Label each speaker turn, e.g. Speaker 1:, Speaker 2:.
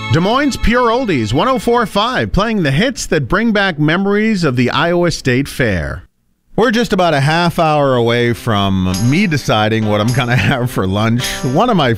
Speaker 1: Des Moines Pure Oldies 104.5, playing the hits that bring back memories of the Iowa State Fair. We're just about a half hour away from me deciding what I'm going to have for lunch. One of my